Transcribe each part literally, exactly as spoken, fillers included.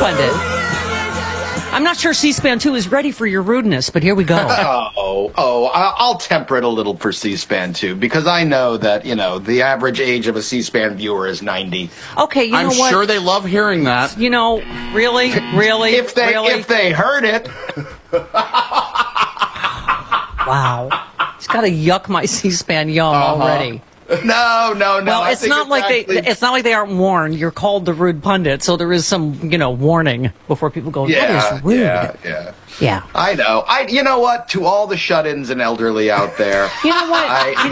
pundit. I'm not sure C-SPAN two is ready for your rudeness, but here we go. Oh, oh, I'll temper it a little for C-SPAN two, because I know that, you know, the average age of a C-SPAN viewer is ninety. Okay, you I'm know what? sure they love hearing that. You know, really? Really? If they, really? if they heard it. Wow. He's got to yuck my C-SPAN yum uh-huh. already. No, no, no. Well, I it's think not it's like actually... they. It's not like they aren't warned. You're called the rude pundit, so there is some, you know, warning before people go. Yeah, that is rude. Yeah, yeah, yeah. I know. I. You know what? To all the shut-ins and elderly out there, you know what?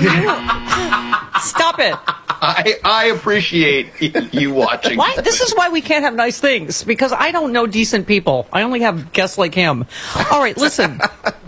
I, Stop it. I I appreciate you watching. Why? This is why we can't have nice things, because I don't know decent people. I only have guests like him. All right, listen.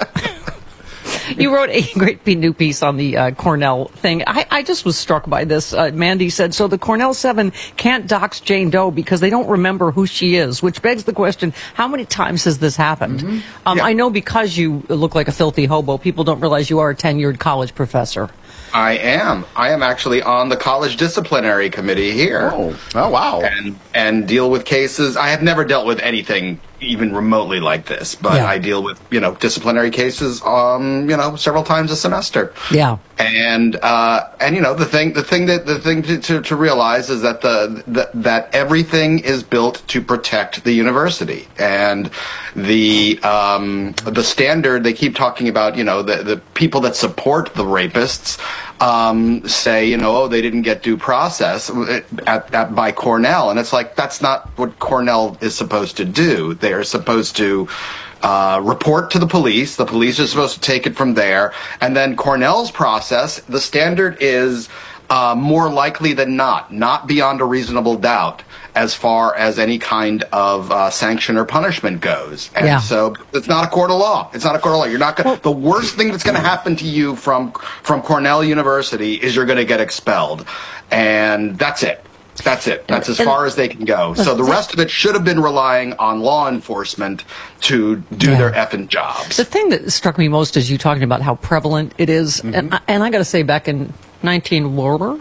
You wrote a great new piece on the uh, Cornell thing. I, I just was struck by this. Uh, Mandy said, so the Cornell Seven can't dox Jane Doe because they don't remember who she is, which begs the question, how many times has this happened? Mm-hmm. um, yeah. I know because you look like a filthy hobo, people don't realize you are a tenured college professor. I am. I am actually on the college disciplinary committee here. Oh, oh wow. And, and deal with cases. I have never dealt with anything even remotely like this, but yeah. I deal with, you know, disciplinary cases, um, you know, several times a semester. Yeah. And, uh, and, you know, the thing, the thing that, the thing to, to, to realize is that the, the, that everything is built to protect the university. And the, um, the standard, they keep talking about, you know, the, the people that support the rapists, um, say, you know, oh, they didn't get due process at, at, by Cornell. And it's like, that's not what Cornell is supposed to do. They are supposed to uh, report to the police. The police are supposed to take it from there. And then Cornell's process, the standard is uh, more likely than not, not beyond a reasonable doubt, as far as any kind of uh, sanction or punishment goes. And yeah. so it's not a court of law. It's not a court of law. You're not going. The worst thing that's going to happen to you from from Cornell University is you're going to get expelled, and that's it. That's it. That's as far as they can go. So the rest of it should have been relying on law enforcement to do yeah. their effing jobs. The thing that struck me most is you talking about how prevalent it is, mm-hmm. and I, and I got to say, back in nineteen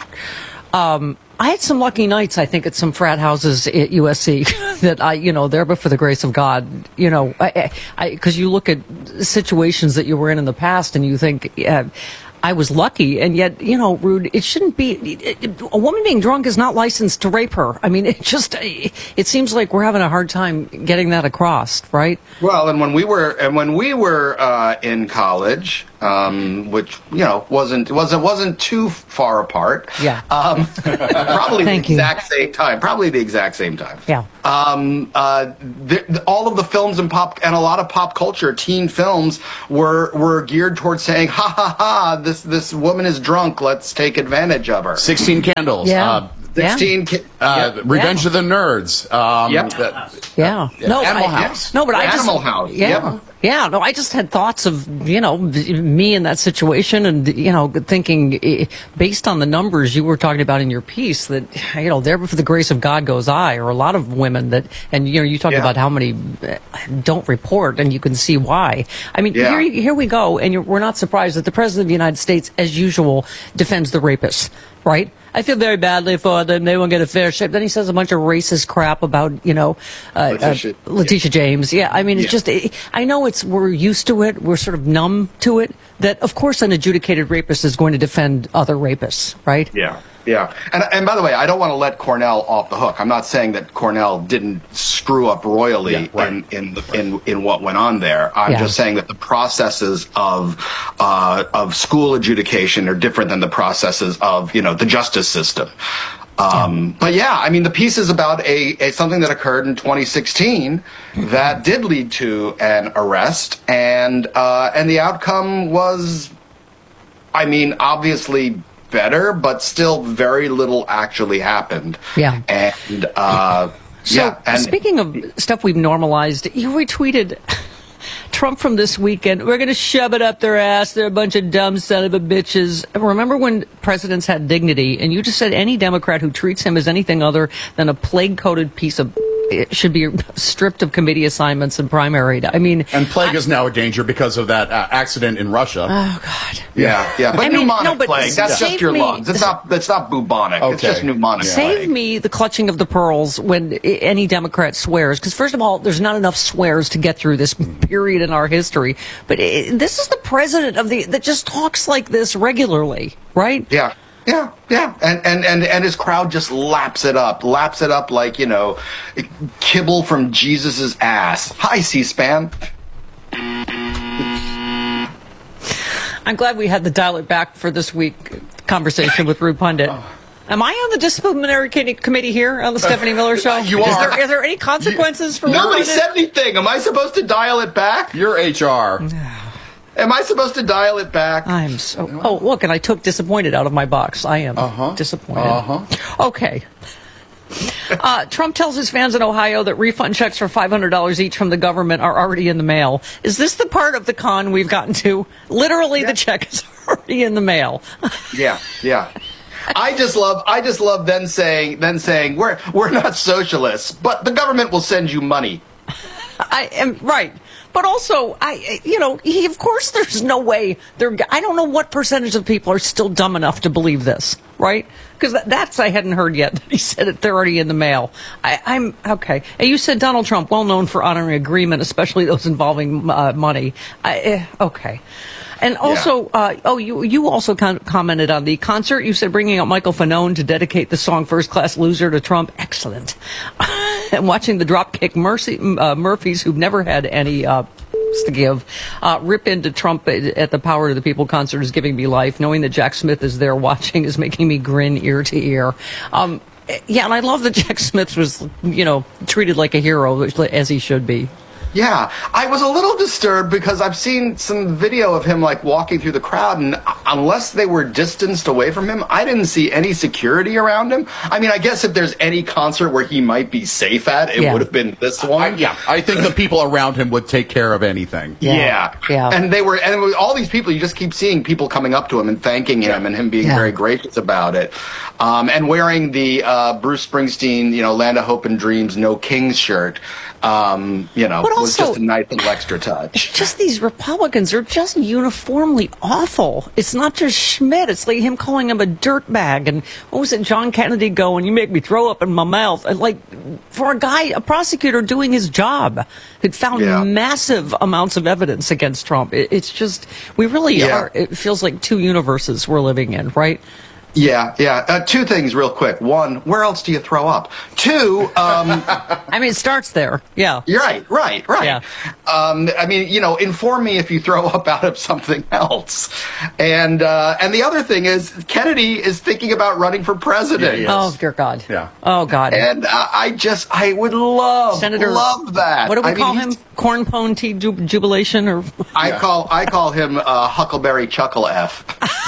um, I had some lucky nights, I think, at some frat houses at U S C that I, you know, there but for the grace of God, you know, I, I, because you look at situations that you were in in the past and you think, yeah, I was lucky, and yet, you know, Rude, it shouldn't be, it, it, a woman being drunk is not licensed to rape her. I mean, it just, it, it seems like we're having a hard time getting that across, right? Well, and when we were, and when we were uh, in college, um, which, you know, wasn't, wasn't, wasn't too far apart. Yeah. Um, probably Thank the you. exact same time, probably the exact same time. Yeah. Um, uh, the, the, all of the films and pop, and a lot of pop culture, teen films were, were geared towards saying, ha ha ha, this, this woman is drunk, let's take advantage of her. Sixteen Candles. Yeah. Uh, Sixteen. Ki- uh, yep. Revenge yeah. of the Nerds. Um, Yep. the- Yeah. uh, No, Animal I, House. No, but I just Animal House. Yeah. Yep. Yeah. No, I just had thoughts of, you know, me in that situation, and, you know, thinking eh, based on the numbers you were talking about in your piece that, you know, there for the grace of God goes I, or a lot of women that, and, you know, you talked Yeah. about how many don't report, and you can see why. I mean, Yeah. here, here we go, and you're, we're not surprised that the President of the United States, as usual, defends the rapists, right? I feel very badly for them. They won't get a fair shake. Then he says a bunch of racist crap about, you know, uh, Letitia, uh, Letitia yeah. James. Yeah, I mean, it's Yeah. just, it, I know it's, we're used to it. We're sort of numb to it. That, of course, an adjudicated rapist is going to defend other rapists, right? Yeah. Yeah. And, and by the way, I don't want to let Cornell off the hook. I'm not saying that Cornell didn't screw up royally Yeah, right. in, in, the, in, in what went on there. I'm Yeah. just saying that the processes of, uh, of school adjudication are different than the processes of, you know, the justice system. Um, yeah. But yeah, I mean, the piece is about a, a something that occurred in twenty sixteen that did lead to an arrest, and, uh, and the outcome was, I mean, obviously better, but still very little actually happened. Yeah. And, uh, So, yeah. And speaking of stuff we've normalized, you retweeted Trump from this weekend. We're going to shove it up their ass. They're a bunch of dumb son of a bitches. Remember when presidents had dignity, and you just said any Democrat who treats him as anything other than a plague-coated piece of should be stripped of committee assignments and primaried. I mean, and plague I, is now a danger because of that uh, accident in Russia. Oh God. Yeah, yeah. But I mean, pneumonic no, but plague, that's just your me, lungs. It's not, that's not bubonic. Okay. It's just pneumonic Save plague. me the clutching of the pearls when any Democrat swears. Because first of all, there's not enough swears to get through this period in our history. But it, this is the president of the that just talks like this regularly, right? Yeah. Yeah, yeah, and, and and and his crowd just laps it up, laps it up like, you know, kibble from Jesus's ass. Hi, C-SPAN. I'm glad we had the dial it back for this week conversation with Rude Pundit. Am I on the disciplinary committee here on the Stephanie Miller Show? You is are. There, is there any consequences for Nobody Rude said anything. Am I supposed to dial it back? You're H R. Am I supposed to dial it back? I'm so. Oh, look, and I took disappointed out of my box. I am uh-huh. disappointed. Uh-huh. Okay. Uh, Trump tells his fans in Ohio that refund checks for five hundred dollars each from the government are already in the mail. Is this the part of the con we've gotten to? Literally, yeah. The check is already in the mail. Yeah, yeah. I just love, I just love then saying, then saying, we're we're not socialists, but the government will send you money. I am right. But also, I, you know, he, of course, there's no way. There, I don't know what percentage of people are still dumb enough to believe this, right? Because that, that's I hadn't heard yet. He said it; they're already in the mail. I, I'm okay. And you said Donald Trump, well known for honoring agreement, especially those involving uh, money. I, eh, okay. And also, yeah. uh, oh, you you also con- commented on the concert. You said bringing out Michael Fanone to dedicate the song "First Class Loser" to Trump. Excellent. And watching the Dropkick Mercy, uh, Murphys, who've never had any uh, to give, uh, rip into Trump at the Power to the People concert is giving me life. Knowing that Jack Smith is there watching is making me grin ear to ear. Um, yeah, and I love that Jack Smith was, you know, treated like a hero, as he should be. Yeah, I was a little disturbed because I've seen some video of him like walking through the crowd, and unless they were distanced away from him, I didn't see any security around him. I mean, I guess if there's any concert where he might be safe at, it yeah. would have been this one. I, yeah, I think the people around him would take care of anything. Yeah, yeah, yeah. and they were, and it was, all these people, you just keep seeing people coming up to him and thanking him, yeah. and him being yeah. very gracious about it, um, and wearing the uh, Bruce Springsteen, you know, Land of Hope and Dreams, No Kings shirt. Um, you know, but it was also, just a nice little extra touch. Just these Republicans are just uniformly awful. It's not just Schmidt. It's like him calling him a dirtbag. And what was it, John Kennedy going, you make me throw up in my mouth. And like, for a guy, a prosecutor doing his job, had found yeah. massive amounts of evidence against Trump. It, it's just, we really yeah. are, it feels like two universes we're living in, right? Yeah, yeah. Uh, two things real quick. One, where else do you throw up? Two, um... I mean, it starts there. Yeah. You're right, right, right. Yeah. Um, I mean, you know, inform me if you throw up out of something else. And uh, and the other thing is, Kennedy is thinking about running for president. Yeah, oh, dear God. Yeah. Oh, God. And uh, I just, I would love, Senator, love that. What do we I call mean, him? Corn pone tea ju- jubilation? Or I yeah. call I call him uh, Huckleberry Chuckle F.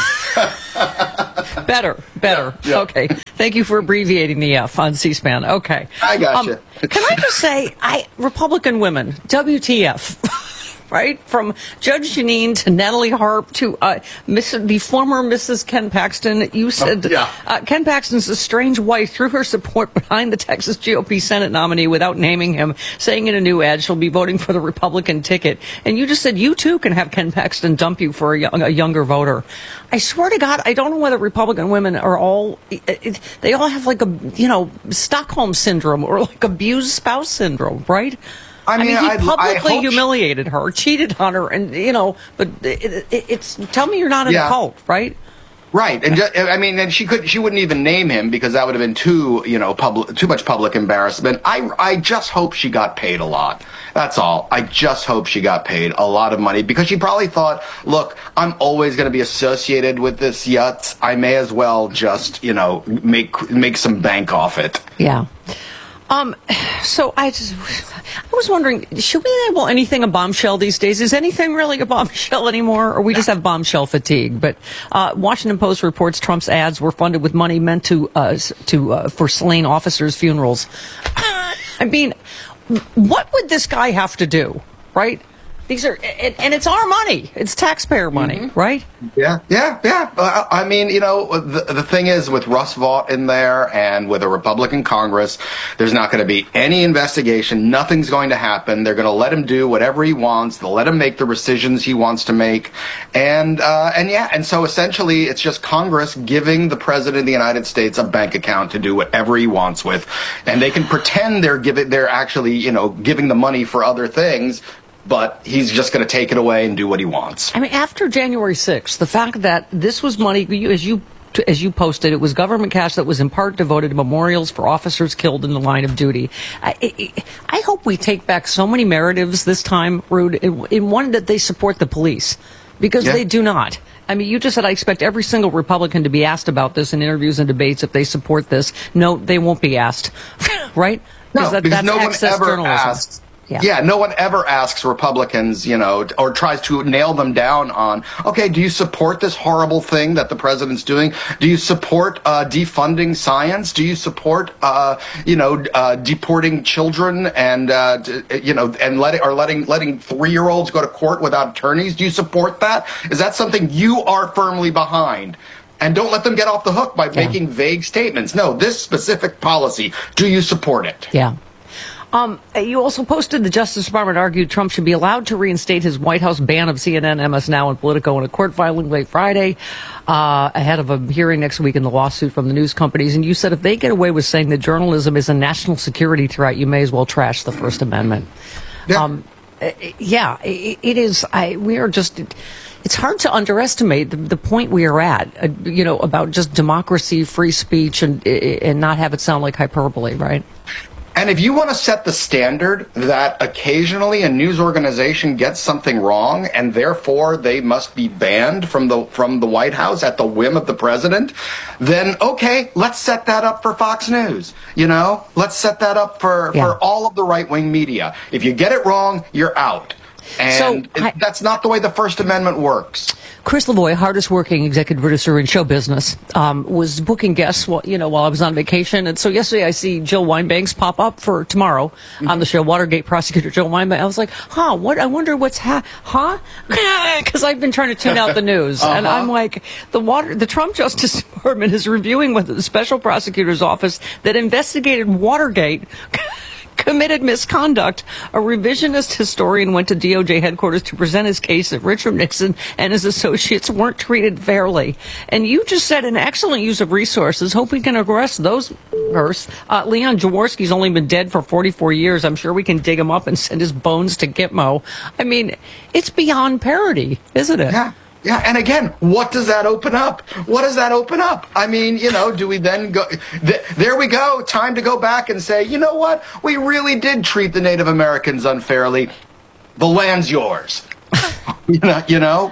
Better, better. Yeah, yeah. Okay. Thank you for abbreviating the F on C-SPAN. Okay. I got you. Um, can I just say, I Republican women, W T F. Right? From Judge Jeanine to Natalie Harp to uh, Miss, the former Missus Ken Paxton. You said oh, yeah. uh, Ken Paxton's estranged wife threw her support behind the Texas G O P Senate nominee without naming him, saying in a new ad she'll be voting for the Republican ticket. And you just said you too can have Ken Paxton dump you for a, young, a younger voter. I swear to God, I don't know whether Republican women are all, it, it, they all have like a, you know, Stockholm syndrome or like abused spouse syndrome, right? I mean, I mean he publicly humiliated her, cheated on her, and, you know, but it, it, it's, tell me you're not in yeah. a cult, right? Right, and just, I mean, and she could, she wouldn't even name him because that would have been too, you know, public, too much public embarrassment. I, I just hope she got paid a lot. That's all. I just hope she got paid a lot of money because she probably thought, look, I'm always going to be associated with this yutz. I may as well just, you know, make make some bank off it. Yeah. Um, so I just, I was wondering, should we label anything a bombshell these days? Is anything really a bombshell anymore, or we just have bombshell fatigue? But uh, Washington Post reports Trump's ads were funded with money meant to uh, to uh, for slain officers' funerals. I mean, what would this guy have to do, right? These are, and, and it's our money. It's taxpayer money, mm-hmm. right? Yeah, yeah, yeah. Uh, I mean, you know, the, the thing is with Russ Vought in there and with a Republican Congress, there's not going to be any investigation. Nothing's going to happen. They're going to let him do whatever he wants. They'll let him make the decisions he wants to make. And, uh, and yeah, and so essentially it's just Congress giving the President of the United States a bank account to do whatever he wants with. And they can pretend they're giving, they're actually, you know, giving the money for other things, but he's just going to take it away and do what he wants. I mean, after January sixth, the fact that this was money, as you as you posted, it was government cash that was in part devoted to memorials for officers killed in the line of duty. I, I hope we take back so many narratives this time, Rude, in, in one that they support the police, because yeah. they do not. I mean, you just said I expect every single Republican to be asked about this in interviews and debates if they support this. No, they won't be asked, right? No, that, because that's no one access ever journalism. asks. Yeah. yeah, no one ever asks Republicans, you know, or tries to nail them down on, okay, do you support this horrible thing that the president's doing? Do you support uh, defunding science? Do you support, uh, you know, uh, deporting children and, uh, you know, and letting or letting letting three-year-olds go to court without attorneys? Do you support that? Is that something you are firmly behind? And don't let them get off the hook by yeah. making vague statements. No, this specific policy, do you support it? Yeah. Um, you also posted the Justice Department argued Trump should be allowed to reinstate his White House ban of C N N, M S Now, and Politico in a court filing late Friday, uh, ahead of a hearing next week in the lawsuit from the news companies. And you said if they get away with saying that journalism is a national security threat, you may as well trash the First Amendment. Yeah, um, yeah it, it is. I, we are just... It's hard to underestimate the, the point we are at, uh, you know, about just democracy, free speech, and and not have it sound like hyperbole, right? And if you want to set the standard that occasionally a news organization gets something wrong and therefore they must be banned from the from the White House at the whim of the president, then okay, let's set that up for Fox News. You know, let's set that up for, yeah. for all of the right-wing media. If you get it wrong, you're out. And so, I, that's not the way the First Amendment works. Chris Lavoie, hardest working executive producer in show business, um, was booking guests while, you know, while I was on vacation. And so yesterday I see Jill Wine-Banks pop up for tomorrow mm-hmm. on the show, Watergate prosecutor Jill Wine-Banks. I was like, huh, what? I wonder what's, ha- huh? Because I've been trying to tune out the news. uh-huh. And I'm like, the water, the Trump Justice Department is reviewing with the special prosecutor's office that investigated Watergate committed misconduct. A revisionist historian went to D O J headquarters to present his case that Richard Nixon and his associates weren't treated fairly. And you just said an excellent use of resources. Hope we can arrest those first. Uh, Leon Jaworski's only been dead for forty-four years. I'm sure we can dig him up and send his bones to Gitmo. I mean, it's beyond parody, isn't it? Yeah. Yeah, and again, what does that open up? What does that open up? I mean, you know, do we then go... Th- there we go, time to go back and say, you know what? We really did treat the Native Americans unfairly. The land's yours. you know? You know?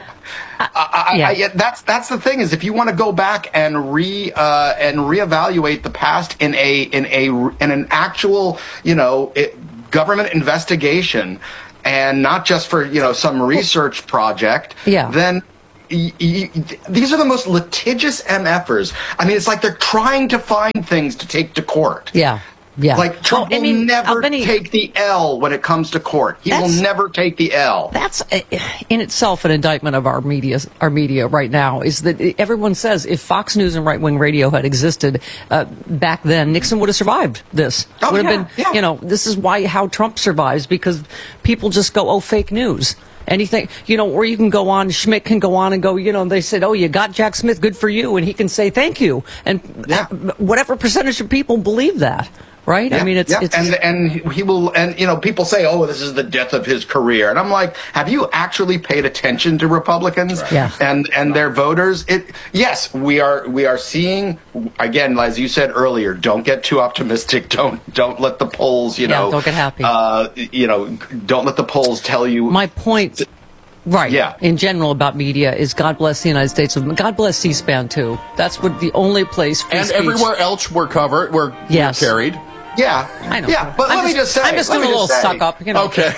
I, I, yeah. I, that's that's the thing is if you want to go back and re uh, and reevaluate the past in a in a in an actual you know it, government investigation and not just for you know some research project, yeah. then. Y- y- these are the most litigious M Fers. I mean, it's like they're trying to find things to take to court. Yeah, yeah. Like Trump well, I mean, will never Albany, take the L when it comes to court. He will never take the L. That's uh, in itself an indictment of our media. Our media right now is that everyone says if Fox News and right wing radio had existed uh, back then, Nixon would have survived this. Oh, would have yeah, been, yeah. you know, this is why how Trump survives because people just go, oh, fake news. Anything, you know, or you can go on, Schmidt can go on and go, you know, they said, oh, you got Jack Smith, good for you. And he can say, thank you. And yeah. whatever percentage of people believe that, right? Yeah, I mean, it's, yeah. it's. And, and he will, and, you know, people say, oh, this is the death of his career. And I'm like, have you actually paid attention to Republicans right. yeah. and, and their voters? It, yes, we are, we are seeing, again, as you said earlier, don't get too optimistic. Don't, don't let the polls, you yeah, know, don't get happy. Uh, you know, don't let the polls tell you. My point. Right. Yeah. In general about media is God bless the United States of God bless C-SPAN too. That's what the only place free and speech. everywhere else we're covered, we're, yes. we're carried. Yeah. I know. Yeah. But I'm let just, me just say. I'm just let doing a me little just say, suck up. You know. Okay.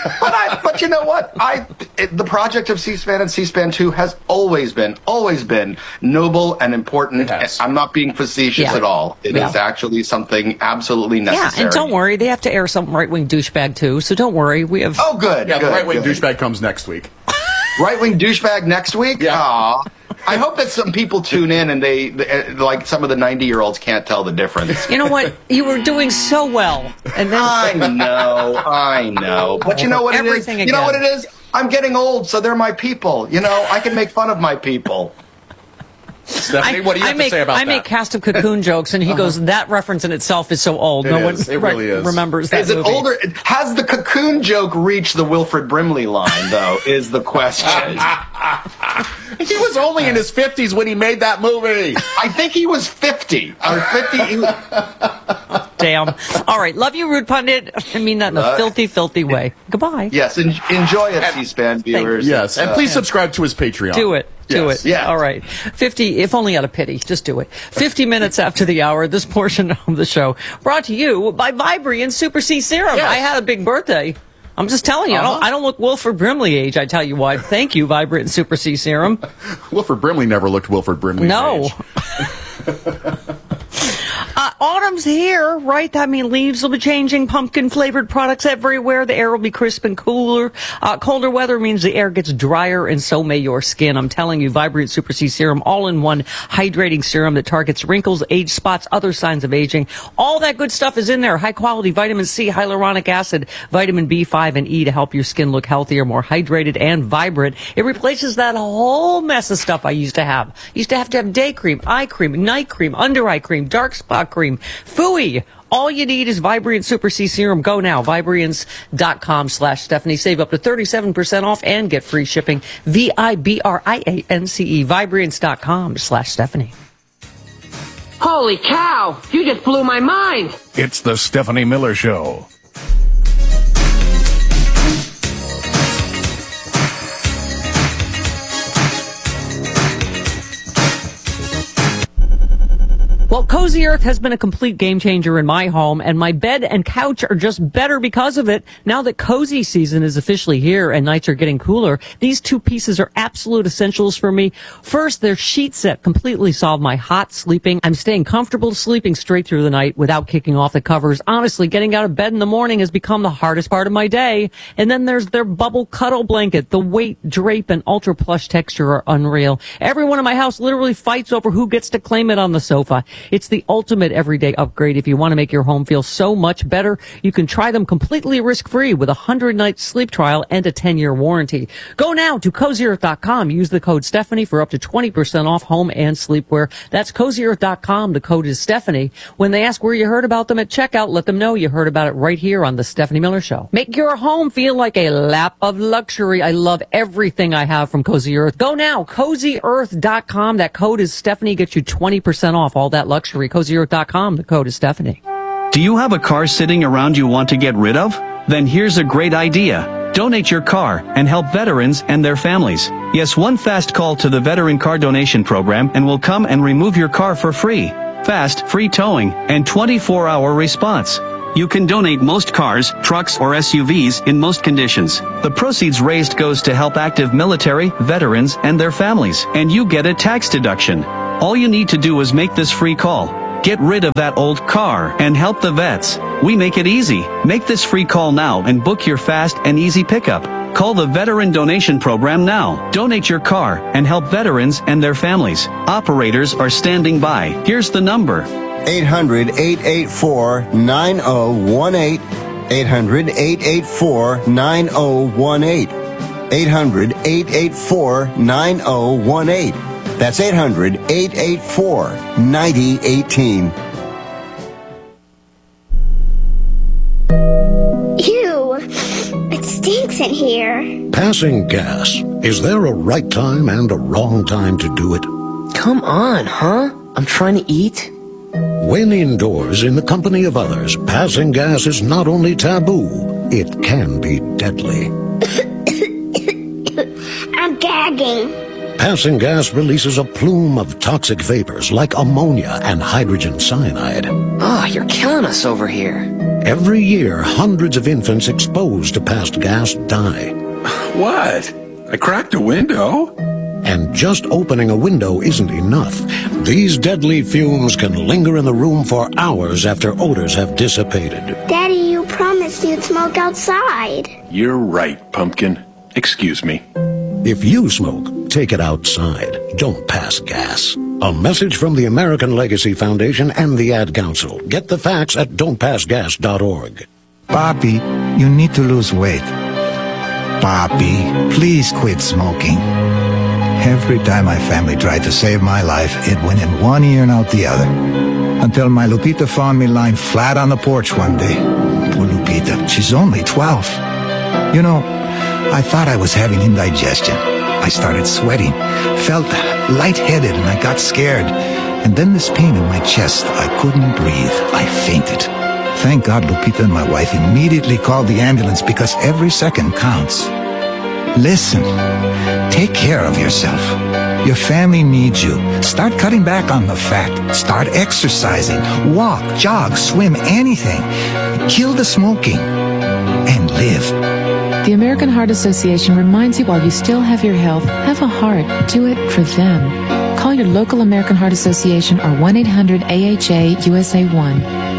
but I, but you know what? I it, the project of C-SPAN and C-SPAN two has always been, always been noble and important. I'm not being facetious Yeah. at all. It Yeah. is actually something absolutely necessary. Yeah, and don't worry, they have to air some right-wing douchebag too, so don't worry. We have. Oh, good. Yeah, good, the right-wing good. douchebag comes next week. Right-wing douchebag next week? Yeah. Aw. I hope that some people tune in and they, they like some of the ninety-year-olds can't tell the difference. You know what? You were doing so well, and then I know, I know. But you know what it is? Everything You know what it again. is? I'm getting old, so they're my people. You know, I can make fun of my people. Stephanie, what do you I have make, to say about I that? make cast of cocoon jokes, and he goes, "That reference in itself is so old. It no is. one It really re- is. remembers that Is it movie." older? Has the cocoon joke reached the Wilfred Brimley line, though, is the question. He was only in his fifties when he made that movie. I think he was fifty. Or fifty. He was, Damn. All right, love you, Rude Pundit. I mean that in a Uh, filthy, filthy way. Goodbye. yes, en- enjoy it, C-SPAN viewers. Yes, and Uh, please subscribe to his Patreon. Do it. Do Yes. it. Yeah. All right. fifty, if only out of pity, just do it. fifty minutes after the hour, this portion of the show brought to you by Vibrant Super C Serum. Yes. I had a big birthday. I'm just telling you, I Uh-huh. don't, I don't look Wilford Brimley age, I tell you what. Thank you, Vibrant Super C Serum. Wilford Brimley never looked Wilford Brimley. No. Uh, autumn's here, right? That means leaves will be changing, pumpkin-flavored products everywhere. The air will be crisp and cooler. Uh, colder weather means the air gets drier, and so may your skin. I'm telling you, Vibrant Super C Serum, all-in-one hydrating serum that targets wrinkles, age spots, other signs of aging. All that good stuff is in there. High-quality vitamin C, hyaluronic acid, vitamin B five, and E to help your skin look healthier, more hydrated, and vibrant. It replaces that whole mess of stuff I used to have. Used to have to have day cream, eye cream, night cream, under-eye cream, dark spot cream. Phooey! All you need is Vibrant Super C Serum. Go now. Vibriance.com slash Stephanie. Save up to thirty-seven percent off and get free shipping. V I B R I A N C E. Vibriance.com slash Stephanie. Holy cow! You just blew my mind! It's the Stephanie Miller Show. Well, Cozy Earth has been a complete game changer in my home, and my bed and couch are just better because of it. Now that cozy season is officially here and nights are getting cooler, these two pieces are absolute essentials for me. First, their sheet set completely solve my hot sleeping. I'm staying comfortable sleeping straight through the night without kicking off the covers. Honestly, getting out of bed in the morning has become the hardest part of my day. And then there's their bubble cuddle blanket. The weight, drape, and ultra plush texture are unreal. Everyone in my house literally fights over who gets to claim it on the sofa. It's the ultimate everyday upgrade. If you want to make your home feel so much better, you can try them completely risk-free with a one hundred night sleep trial and a ten year warranty. Go now to cozy earth dot com. Use the code Stephanie for up to twenty percent off home and sleepwear. That's cozy earth dot com. The code is Stephanie. When they ask where you heard about them at checkout, let them know you heard about it right here on the Stephanie Miller Show. Make your home feel like a lap of luxury. I love everything I have from Cozy Earth. Go now, cozy earth dot com. That code is Stephanie. Gets you twenty percent off all that luxury. cozy earth dot com. The code is Stephanie. Do you have a car sitting around you want to get rid of? Then here's a great idea. Donate your car and help veterans and their families. Yes, one fast call to the Veteran Car Donation Program and we'll come and remove your car for free. Fast, free towing, and twenty-four hour response. You can donate most cars, trucks, or S U Vs in most conditions. The proceeds raised goes to help active military, veterans, and their families, and you get a tax deduction. All you need to do is make this free call. Get rid of that old car and help the vets. We make it easy. Make this free call now and book your fast and easy pickup. Call the Veteran Donation Program now. Donate your car and help veterans and their families. Operators are standing by. Here's the number. eight hundred, eight eight four, nine oh one eight. eight hundred, eight eight four, nine oh one eight. eight hundred, eight eight four, nine oh one eight. That's eight hundred, eight eight four, nine oh one eight. Ew, it stinks in here. Passing gas. Is there a right time and a wrong time to do it? Come on, huh? I'm trying to eat. When indoors in the company of others, passing gas is not only taboo, it can be deadly. I'm gagging. Passing gas releases a plume of toxic vapors like ammonia and hydrogen cyanide. Oh, you're killing us over here. Every year, hundreds of infants exposed to passed gas die. What? I cracked a window? And just opening a window isn't enough. These deadly fumes can linger in the room for hours after odors have dissipated. Daddy, you promised you'd smoke outside. You're right, Pumpkin. Excuse me. If you smoke, take it outside. Don't pass gas. A message from the American Legacy Foundation and the Ad Council. Get the facts at don't pass gas dot org. Papi, you need to lose weight. Papi, please quit smoking. Every time my family tried to save my life, it went in one ear and out the other. Until my Lupita found me lying flat on the porch one day. Poor Lupita, she's only twelve. You know, I thought I was having indigestion. I started sweating, felt lightheaded, and I got scared. And then this pain in my chest, I couldn't breathe. I fainted. Thank God Lupita and my wife immediately called the ambulance because every second counts. Listen, take care of yourself. Your family needs you. Start cutting back on the fat. Start exercising. Walk, jog, swim, anything. Kill the smoking and live. The American Heart Association reminds you while you still have your health, have a heart. Do it for them. Call your local American Heart Association or one eight hundred A H A U S A one.